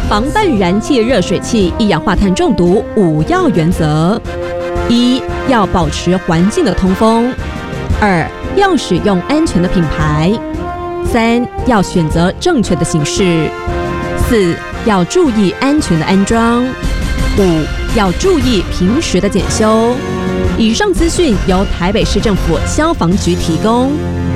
防范燃气热水器一氧化碳中毒5要原则：一、要保持环境的通风；二、要使用安全的品牌；三、要选择正确的形式；四、要注意安全的安装；五、要注意平时的检修。以上资讯由台北市政府消防局提供。